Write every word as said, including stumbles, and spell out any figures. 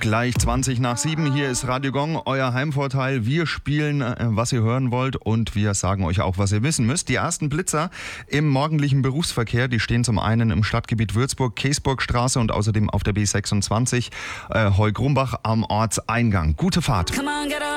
Gleich zwanzig nach sieben, hier ist Radio Gong, euer Heimvorteil. Wir spielen, äh, was ihr hören wollt, und wir sagen euch auch, was ihr wissen müsst. Die ersten Blitzer im morgendlichen Berufsverkehr, die stehen zum einen im Stadtgebiet Würzburg, Käsburgstraße und außerdem auf der B sechsundzwanzig, äh, Heugrumbach am Ortseingang. Gute Fahrt.